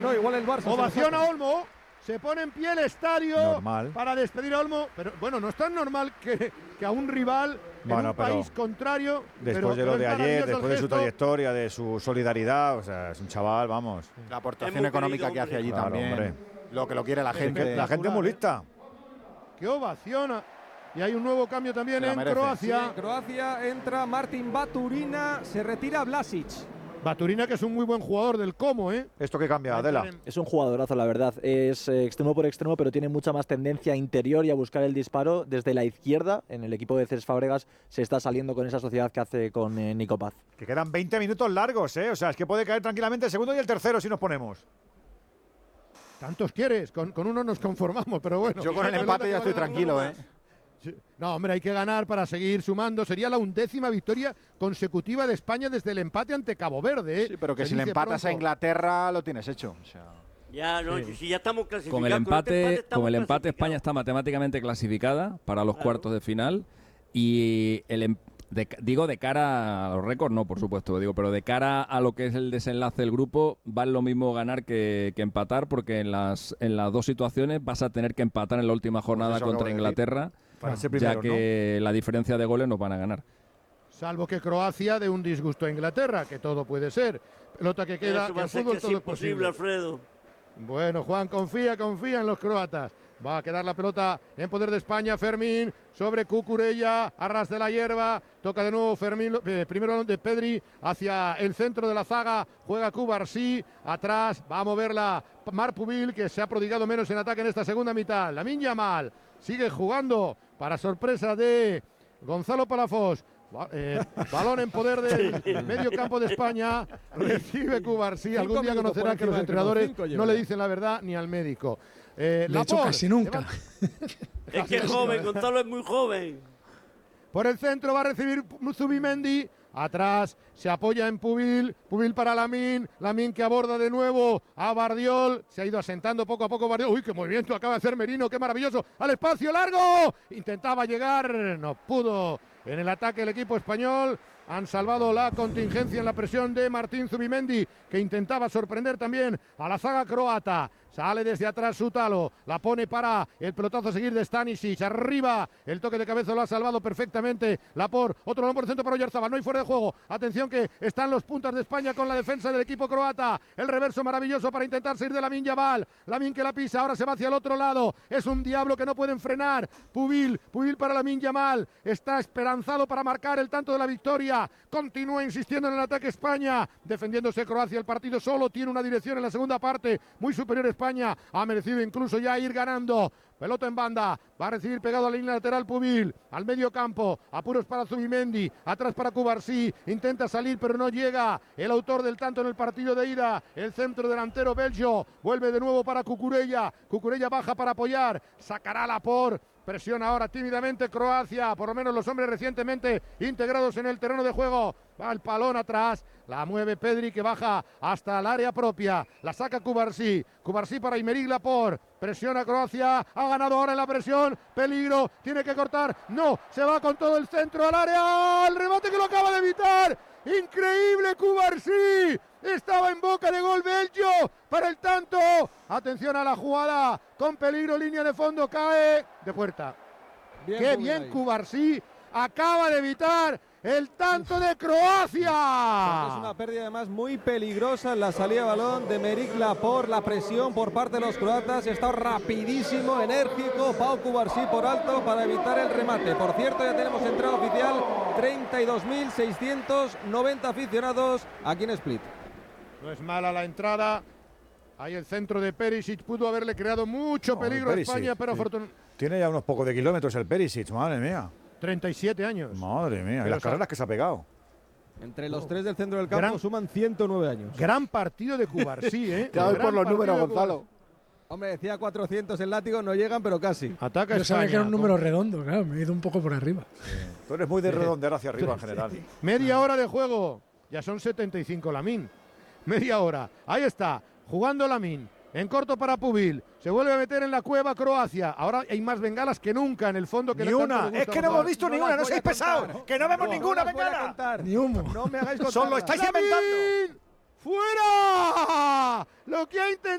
No, igual el Barça. Ovación a Olmo. Se pone en pie el estadio normal. para despedir a Olmo. Pero bueno, no es tan normal que a un rival en un país contrario. Después de lo de ayer, después de su trayectoria, de su solidaridad, o sea, es un chaval, vamos. La aportación económica que hace allí también. Hombre. Lo que lo quiere la gente. La gente es muy lista. ¡Qué ovación! Y hay un nuevo cambio también en Croacia. Sí, en Croacia entra Martin Baturina, se retira Vlasic. Baturina, que es un muy buen jugador del Como, ¿eh? ¿Esto qué cambia, Adela? Es un jugadorazo, la verdad. Es extremo por extremo, pero tiene mucha más tendencia interior y a buscar el disparo desde la izquierda. En el equipo de Cés Fábregas se está saliendo con esa sociedad que hace con Nico Paz. Que quedan 20 minutos largos, ¿eh? O sea, es que puede caer tranquilamente el segundo y el tercero si nos ponemos. Tantos quieres, con uno nos conformamos, pero bueno. Yo con el empate ya estoy tranquilo, ¿eh? No, hombre, hay que ganar para seguir sumando. Sería la 11ª victoria consecutiva de España desde el empate ante Cabo Verde, ¿eh? Sí, pero que si le empatas a Inglaterra lo tienes hecho. O sea. Ya, no, si ya estamos clasificados. Con el empate España está matemáticamente clasificada para los cuartos de final. Y digo de cara a los récords, no, por supuesto, pero de cara a lo que es el desenlace del grupo, vale lo mismo ganar que empatar, porque en las dos situaciones vas a tener que empatar en la última jornada contra Inglaterra, ya que la diferencia de goles nos van a ganar. Salvo que Croacia dé un disgusto a Inglaterra, que todo puede ser. Pelota que queda, Eso va en a ser fútbol que todo es posible, Alfredo. Bueno, Juan, confía en los croatas. Va a quedar la pelota en poder de España. Fermín sobre Cucurella, arras de la hierba. Toca de nuevo Fermín, primero de Pedri hacia el centro de la zaga. Juega Cubarsí, atrás va a moverla Marc Pubil, que se ha prodigado menos en ataque en esta segunda mitad. Lamine Yamal sigue jugando para sorpresa de Gonzalo Palafox. Balón en poder del medio campo de España. Recibe Cubarsí. Algún día conocerá que los entrenadores no le dicen la verdad ni al médico. De hecho, casi nunca. Es que es joven, Gonzalo es muy joven. Por el centro va a recibir Zubimendi. Atrás se apoya en Pubil. Pubil para Lamine. Lamine que aborda de nuevo a Bardiol. Se ha ido asentando poco a poco Bardiol. ¡Uy, qué movimiento acaba de hacer Merino! ¡Qué maravilloso! ¡Al espacio largo! Intentaba llegar. No pudo. En el ataque el equipo español. Han salvado la contingencia en la presión de Martín Zubimendi, que intentaba sorprender también a la zaga croata. Sale desde atrás Sutalo, la pone para el pelotazo a seguir de Stanisic. Arriba, el toque de cabeza lo ha salvado perfectamente Laporte. Otro balón por el centro para Oyarzabal, no hay fuera de juego. Atención que están los puntas de España con la defensa del equipo croata. El reverso maravilloso para intentar salir de Lamine Yamal. Lamine que la pisa, ahora se va hacia el otro lado. Es un diablo que no pueden frenar. Pubil para Lamine Yamal. Está esperanzado para marcar el tanto de la victoria. Continúa insistiendo en el ataque España. Defendiéndose Croacia, el partido solo tiene una dirección en la segunda parte. Muy superior España, ha merecido incluso ya ir ganando. Pelota en banda, va a recibir pegado a la línea lateral Pubil, al medio campo, apuros para Zubimendi, atrás para Cubarsí, intenta salir pero no llega, el autor del tanto en el partido de ida, el centro delantero belgo, vuelve de nuevo para Cucurella, Cucurella baja para apoyar, sacará Laporte. Presiona ahora tímidamente Croacia, por lo menos los hombres recientemente integrados en el terreno de juego. Va el palón atrás, la mueve Pedri que baja hasta el área propia. La saca Cubarsí, Cubarsí para Aymeric Laporte. Presiona Croacia, ha ganado ahora en la presión. Peligro, tiene que cortar. No, se va con todo el centro al área. El remate que lo acaba de evitar. Increíble Cubarsí. Estaba en boca de gol belgo para el tanto. Atención a la jugada. Con peligro, línea de fondo, cae de puerta. Qué bien Cubarsí. Acaba de evitar el tanto de Croacia. Es una pérdida además muy peligrosa en la salida de balón de Aymeric Laporte. La presión por parte de los croatas. Está rapidísimo, enérgico. Pau Cubarsí por alto para evitar el remate. Por cierto, ya tenemos entrada oficial. 32.690 aficionados aquí en Split. No es mala la entrada. Ahí el centro de Perisic. Pudo haberle creado mucho peligro a España, pero afortunadamente. Tiene ya unos pocos de kilómetros el Perisic, madre mía. 37 años. Madre mía, y las carreras que se ha pegado. Entre los tres del centro del campo suman 109 años. Gran partido de Cubarsí, ¿eh? Ya voy por los números, Gonzalo. Hombre, decía 400 el látigo, no llegan, pero casi. Ataca Yo sabía que era un número redondo, claro, me he ido un poco por arriba. Tú eres muy de redondear hacia arriba en general. Media hora de juego. Ya son 75 Lamine. Media hora. Ahí está, jugando Lamine. En corto para Pubil. Se vuelve a meter en la cueva Croacia. Ahora hay más bengalas que nunca en el fondo. Que ni una. Es que no hemos visto ni una. No seáis pesados. Que no vemos ninguna bengala. Ni humo. No me hagáis contar. Solo estáis inventando. ¡Fuera! Lo que ha intentado.